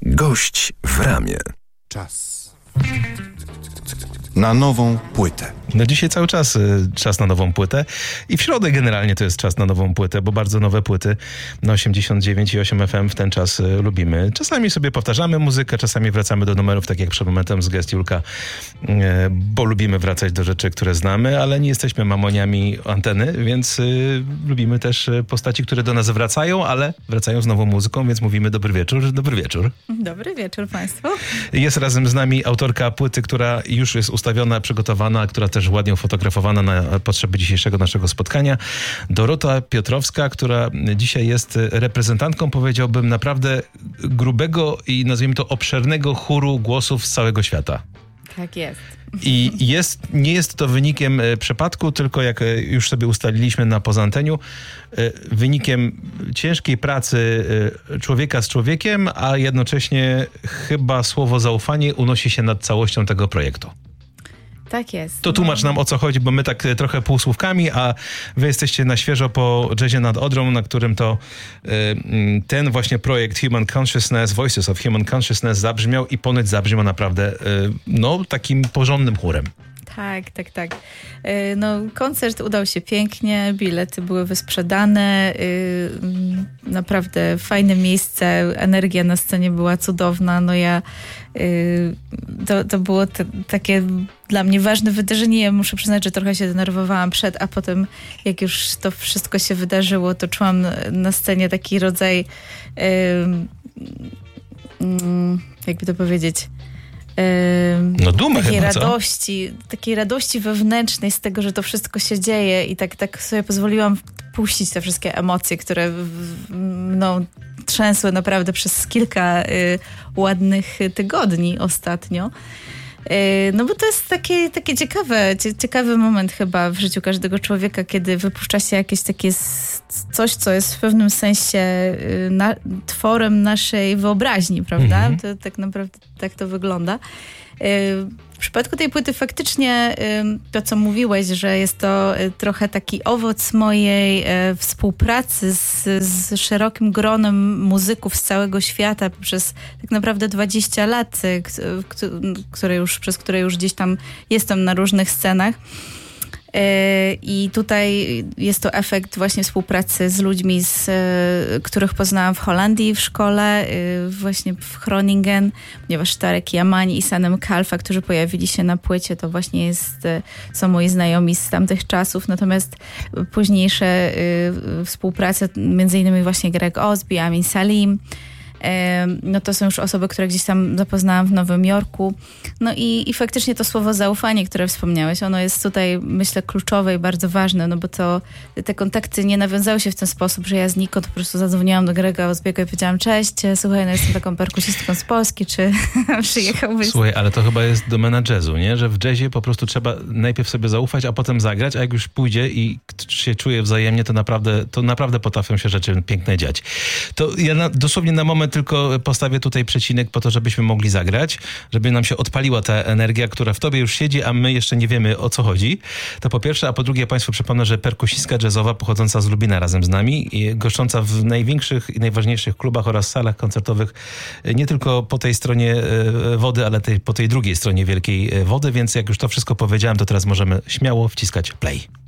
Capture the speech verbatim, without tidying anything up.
Gość w ramie. Czas na nową płytę. No dzisiaj cały czas y, czas na nową płytę i w środę generalnie to jest czas na nową płytę, bo bardzo nowe płyty na osiemdziesiąt dziewięć i osiem F M w ten czas y, lubimy. Czasami sobie powtarzamy muzykę, czasami wracamy do numerów, tak jak przed momentem z Gest Julka, y, bo lubimy wracać do rzeczy, które znamy, ale nie jesteśmy mamoniami anteny, więc y, lubimy też postaci, które do nas wracają, ale wracają z nową muzyką, więc mówimy dobry wieczór, dobry wieczór. Dobry wieczór Państwu. Jest razem z nami autorka płyty, która już jest ustawiona, przygotowana, która też ładnie ufotografowana na potrzeby dzisiejszego naszego spotkania. Dorota Piotrowska, która dzisiaj jest reprezentantką, powiedziałbym, naprawdę grubego i nazwijmy to obszernego chóru głosów z całego świata. Tak jest. I jest, nie jest to wynikiem przypadku, tylko jak już sobie ustaliliśmy na poza anteniu, wynikiem ciężkiej pracy człowieka z człowiekiem, a jednocześnie chyba słowo zaufanie unosi się nad całością tego projektu. Tak jest. To tłumacz nam, o co chodzi, bo my tak trochę półsłówkami, a wy jesteście na świeżo po jazzie nad Odrą, na którym to y, ten właśnie projekt Human Consciousness, Voices of Human Consciousness zabrzmiał i ponoć zabrzmiał naprawdę y, no takim porządnym chórem. Tak, tak, tak. No, koncert udał się pięknie, bilety były wysprzedane, naprawdę fajne miejsce, energia na scenie była cudowna. No ja, to, to było te, takie dla mnie ważne wydarzenie. Ja muszę przyznać, że trochę się denerwowałam przed, a potem jak już to wszystko się wydarzyło, to czułam na scenie taki rodzaj, jakby to powiedzieć, No dumę takiej chyba, co? radości, takiej radości wewnętrznej z tego, że to wszystko się dzieje i tak, tak sobie pozwoliłam puścić te wszystkie emocje, które mną trzęsły naprawdę przez kilka y, ładnych tygodni ostatnio. Y, no bo to jest takie, takie ciekawe, ciekawy moment chyba w życiu każdego człowieka, kiedy wypuszcza się jakieś takie coś, co jest w pewnym sensie y, na, tworem naszej wyobraźni, prawda? Mhm. To tak naprawdę tak to wygląda. W przypadku tej płyty faktycznie to, co mówiłeś, że jest to trochę taki owoc mojej współpracy z, z szerokim gronem muzyków z całego świata przez tak naprawdę dwadzieścia lat, które już, przez które już gdzieś tam jestem na różnych scenach. I tutaj jest to efekt właśnie współpracy z ludźmi, z, których poznałam w Holandii w szkole, właśnie w Groningen, ponieważ Tarek Yamani i Sanem Kalfa, którzy pojawili się na płycie, to właśnie jest, są moi znajomi z tamtych czasów. Natomiast późniejsze współprace, między innymi właśnie Greg Osby, Amin Salim, no to są już osoby, które gdzieś tam zapoznałam w Nowym Jorku. No i, i faktycznie to słowo zaufanie, które wspomniałeś, ono jest tutaj, myślę, kluczowe i bardzo ważne, no bo to te kontakty nie nawiązały się w ten sposób, że ja znikąd po prostu zadzwoniłam do Grega Osbiego i powiedziałam: cześć, słuchaj, no jestem taką perkusistką z Polski, czy przyjechałbyś? Słuchaj, ale to chyba jest domena jazzu, nie? Że w jazzie po prostu trzeba najpierw sobie zaufać, a potem zagrać, a jak już pójdzie i się czuje wzajemnie, to naprawdę, to naprawdę potrafią się rzeczy piękne dziać. To ja na, dosłownie na moment tylko postawię tutaj przecinek po to, żebyśmy mogli zagrać, żeby nam się odpaliła ta energia, która w tobie już siedzi, a my jeszcze nie wiemy, o co chodzi. To po pierwsze, a po drugie, Państwu przypomnę, że perkusistka jazzowa pochodząca z Lubina razem z nami i goszcząca w największych i najważniejszych klubach oraz salach koncertowych, nie tylko po tej stronie wody, ale tej, po tej drugiej stronie wielkiej wody, więc jak już to wszystko powiedziałem, to teraz możemy śmiało wciskać play.